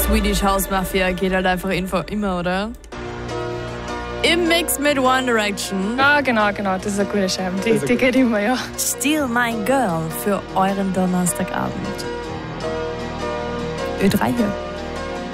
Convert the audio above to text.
Swedish House Mafia geht halt einfach immer, oder? Im Mix mit One Direction. Ja, genau. Das ist eine gute Scheibe. Die geht immer, ja. Still My Girl für euren Donnerstagabend. Ö3 hier.